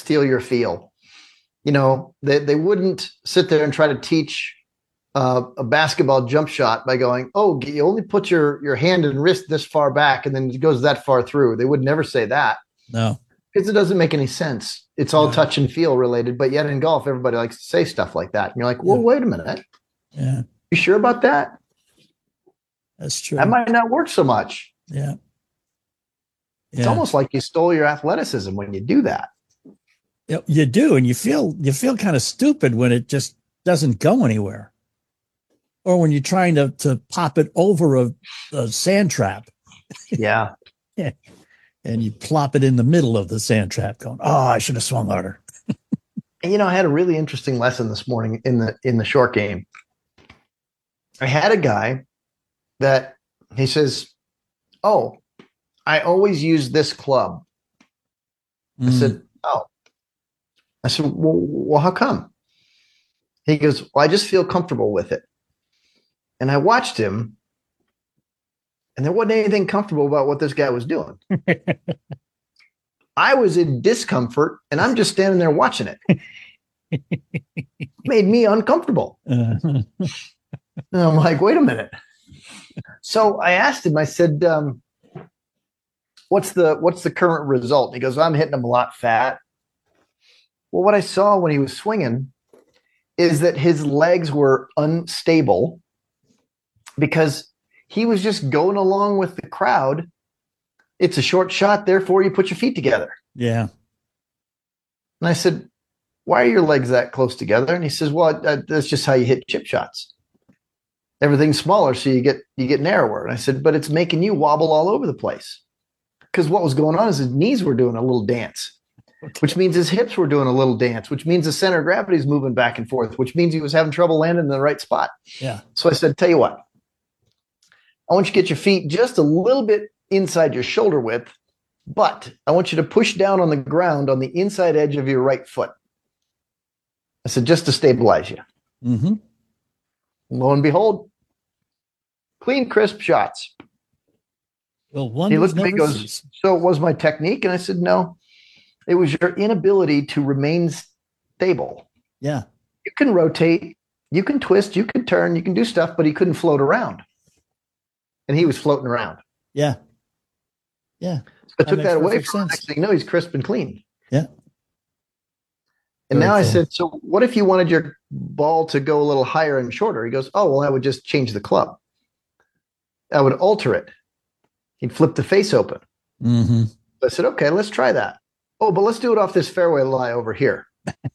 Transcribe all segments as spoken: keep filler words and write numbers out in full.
steal your feel. You know, they, they wouldn't sit there and try to teach uh, a basketball jump shot by going, oh, you only put your, your hand and wrist this far back and then it goes that far through. They would never say that. No. Because it doesn't make any sense. It's all yeah. touch and feel related. But yet in golf, everybody likes to say stuff like that. And you're like, well, yeah. wait a minute. Yeah. You sure about that? That's true. That might not work so much. Yeah. It's yeah. almost like you stole your athleticism when you do that. You do, and you feel you feel kind of stupid when it just doesn't go anywhere, or when you're trying to to pop it over a, a sand trap. Yeah, yeah, and you plop it in the middle of the sand trap, going, "Oh, I should have swung harder." And, you know, I had a really interesting lesson this morning in the in the short game. I had a guy that he says, "Oh, I always use this club." Mm. I said, "Oh." I said, well, well, how come? He goes, well, I just feel comfortable with it. And I watched him, and there wasn't anything comfortable about what this guy was doing. I was in discomfort, and I'm just standing there watching it. It made me uncomfortable. Uh-huh. And I'm like, wait a minute. So I asked him, I said, um, what's the what's the current result? And he goes, I'm hitting him a lot fat. Well, what I saw when he was swinging is that his legs were unstable because he was just going along with the crowd. It's a short shot, therefore you put your feet together. Yeah. And I said, why are your legs that close together? And he says, well, that's just how you hit chip shots. Everything's smaller, so you get you get narrower. And I said, but it's making you wobble all over the place. Because what was going on is his knees were doing a little dance. Okay. Which means his hips were doing a little dance, which means the center of gravity is moving back and forth, which means he was having trouble landing in the right spot. Yeah. So I said, tell you what, I want you to get your feet just a little bit inside your shoulder width, but I want you to push down on the ground on the inside edge of your right foot. I said, just to stabilize you. Mm-hmm. Lo and behold, clean, crisp shots. Well, one he looked at me and goes, so it was my technique? And I said, no. It was your inability to remain stable. Yeah. You can rotate, you can twist, you can turn, you can do stuff, but he couldn't float around. And he was floating around. Yeah. Yeah. So I took that, that away from him. Next thing you know, he's crisp and clean. Yeah. And Very now cool. I said, so what if you wanted your ball to go a little higher and shorter? He goes, oh, well, I would just change the club. I would alter it. He'd flip the face open. Mm-hmm. I said, okay, let's try that. Oh, but let's do it off this fairway lie over here.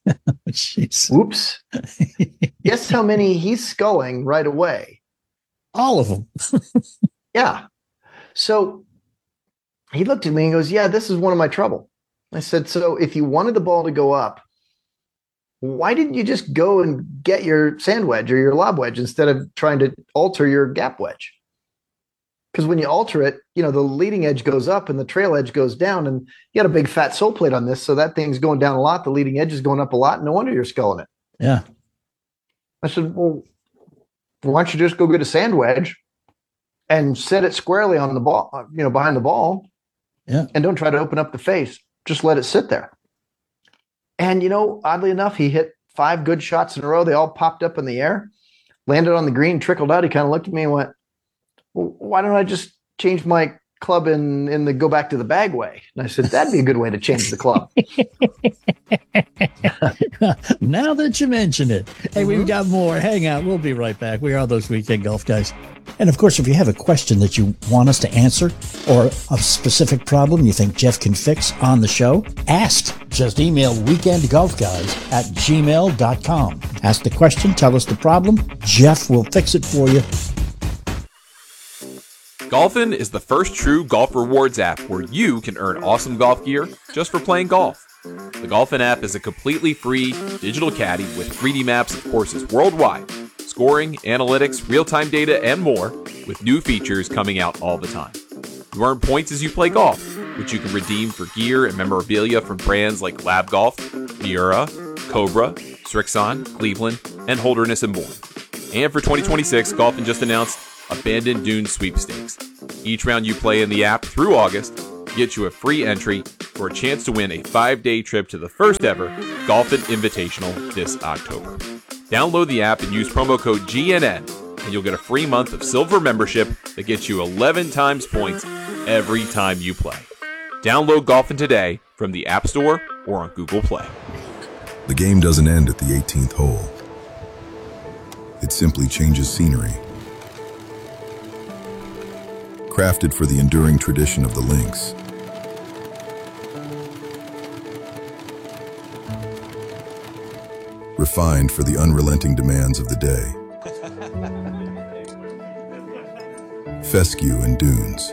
Oops. Guess how many he's sculling right away? All of them. Yeah. So he looked at me and goes, yeah, this is one of my trouble. I said, so if you wanted the ball to go up, why didn't you just go and get your sand wedge or your lob wedge instead of trying to alter your gap wedge? Because when you alter it, you know, the leading edge goes up and the trail edge goes down, and you got a big fat sole plate on this. So that thing's going down a lot. The leading edge is going up a lot. No wonder you're sculling it. Yeah. I said, well, why don't you just go get a sand wedge and set it squarely on the ball, you know, behind the ball. Yeah. And don't try to open up the face. Just let it sit there. And, you know, oddly enough, he hit five good shots in a row. They all popped up in the air, landed on the green, trickled out. He kind of looked at me and went, well, why don't I just change my club in, in the go back to the bag way? And I said, that'd be a good way to change the club. Now that you mention it. Hey, mm-hmm. We've got more. Hang out. We'll be right back. We are those Weekend Golf Guys. And, of course, if you have a question that you want us to answer or a specific problem you think Jeff can fix on the show, ask. Just email weekendgolfguys at gmail dot com. Ask the question, tell us the problem. Jeff will fix it for you. Golfin is the first true golf rewards app where you can earn awesome golf gear just for playing golf. The Golfin app is a completely free digital caddy with three D maps of courses worldwide, scoring, analytics, real-time data, and more, with new features coming out all the time. You earn points as you play golf, which you can redeem for gear and memorabilia from brands like Lab Golf, Miura, Cobra, Strixon, Cleveland, and Holderness and Bourne. And for twenty twenty-six, Golfin just announced Abandoned Dunes Sweepstakes. Each round you play in the app through August gets you a free entry for a chance to win a five-day trip to the first ever Golfin' Invitational this October. Download the app and use promo code G N N, and you'll get a free month of silver membership that gets you eleven times points every time you play. Download Golfin' today from the App Store or on Google Play. The game doesn't end at the eighteenth hole. It simply changes scenery. Crafted for the enduring tradition of the links. Refined for the unrelenting demands of the day. Fescue and dunes.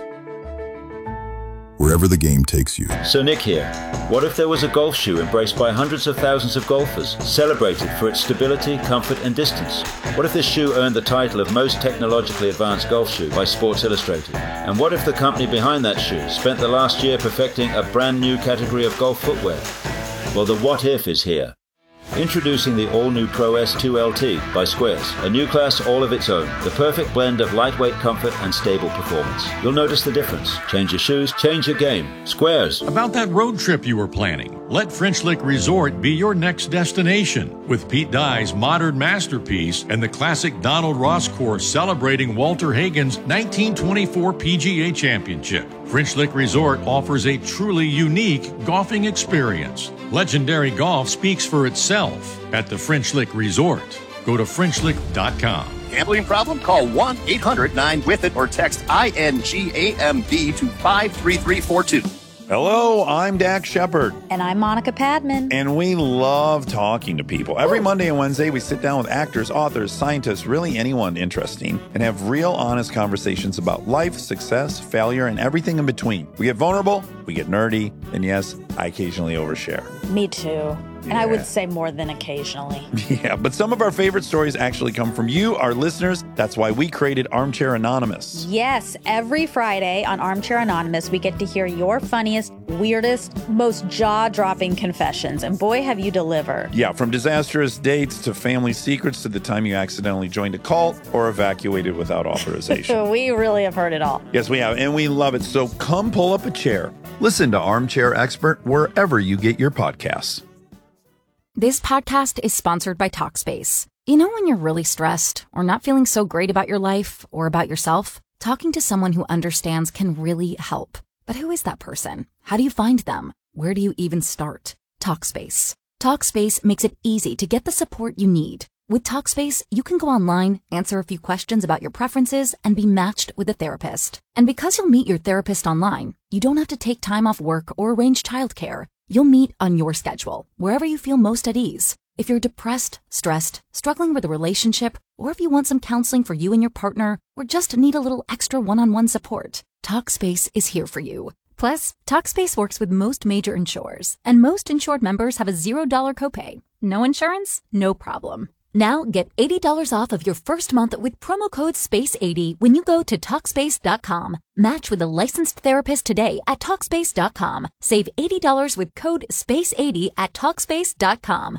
Wherever the game takes you. So Nick here. What if there was a golf shoe embraced by hundreds of thousands of golfers, celebrated for its stability, comfort and distance? What if this shoe earned the title of most technologically advanced golf shoe by Sports Illustrated? And what if the company behind that shoe spent the last year perfecting a brand new category of golf footwear? Well, the what if is here. Introducing the all-new Pro S two L T by Squares, a new class all of its own, the perfect blend of lightweight comfort and stable performance. You'll notice the difference. Change your shoes, change your game. Squares. About that road trip you were planning, let French Lick Resort be your next destination. With Pete Dye's modern masterpiece and the classic Donald Ross course celebrating Walter Hagen's nineteen twenty-four P G A Championship, French Lick Resort offers a truly unique golfing experience. Legendary golf speaks for itself at the French Lick Resort. Go to French Lick dot com. Gambling problem? Call one eight hundred nine with it or text I N G A M B to five three three four two. Hello, I'm Dak Shepard. And I'm Monica Padman. And we love talking to people. Every Monday and Wednesday, we sit down with actors, authors, scientists, really anyone interesting, and have real, honest conversations about life, success, failure, and everything in between. We get vulnerable, we get nerdy, and yes, I occasionally overshare. Me too. And Yeah. I would say more than occasionally. Yeah, but some of our favorite stories actually come from you, our listeners. That's why we created Armchair Anonymous. Yes, every Friday on Armchair Anonymous, we get to hear your funniest, weirdest, most jaw-dropping confessions. And boy, have you delivered. Yeah, from disastrous dates to family secrets to the time you accidentally joined a cult or evacuated without authorization. We really have heard it all. Yes, we have, and we love it. So come pull up a chair. Listen to Armchair Expert wherever you get your podcasts. This podcast is sponsored by Talkspace. You know when you're really stressed or not feeling so great about your life or about yourself? Talking to someone who understands can really help. But who is that person? How do you find them? Where do you even start? Talkspace. Talkspace makes it easy to get the support you need. With Talkspace, you can go online, answer a few questions about your preferences, and be matched with a therapist. And because you'll meet your therapist online, you don't have to take time off work or arrange childcare. You'll meet on your schedule, wherever you feel most at ease. If you're depressed, stressed, struggling with a relationship, or if you want some counseling for you and your partner, or just need a little extra one-on-one support, Talkspace is here for you. Plus, Talkspace works with most major insurers, and most insured members have a zero dollar copay. No insurance? No problem. Now get eighty dollars off of your first month with promo code space eighty when you go to Talkspace dot com. Match with a licensed therapist today at Talkspace dot com. Save eighty dollars with code space eighty at Talkspace dot com.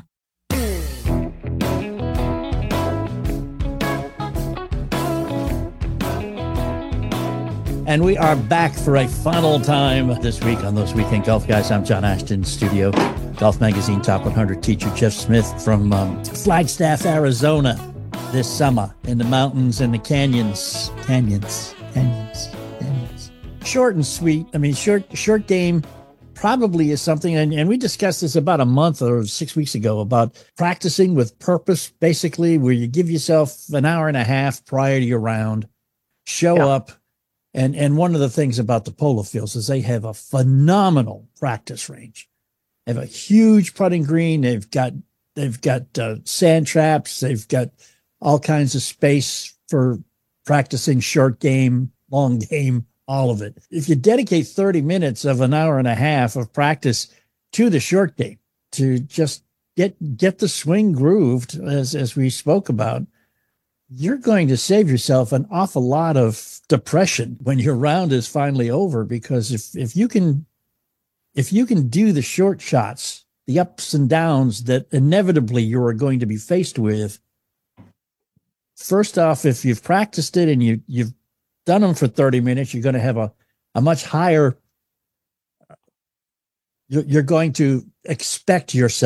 And we are back for a final time this week on Those Weekend Golf Guys. I'm John Ashton, studio. Golf Magazine Top one hundred teacher Jeff Smith from um, Flagstaff, Arizona, this summer in the mountains and the canyons, canyons, canyons, canyons. Short and sweet. I mean, short, short game probably is something, and, and we discussed this about a month or six weeks ago about practicing with purpose, basically, where you give yourself an hour and a half prior to your round, show yeah. up. And and one of the things about the polo fields is they have a phenomenal practice range. They have a huge putting green. They've got they've got uh, sand traps. They've got all kinds of space for practicing short game, long game, all of it. If you dedicate thirty minutes of an hour and a half of practice to the short game, to just get get the swing grooved, as as we spoke about, you're going to save yourself an awful lot of depression when your round is finally over, because if, if you can, if you can do the short shots, the ups and downs that inevitably you are going to be faced with, first off, if you've practiced it and you, you've done them for thirty minutes, you're going to have a, a much higher you're, you're going to expect yourself